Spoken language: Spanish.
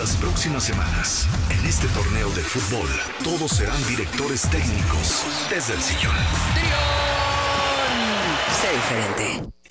Las próximas semanas, en este torneo de fútbol, todos serán directores técnicos desde el sillón. Sé diferente.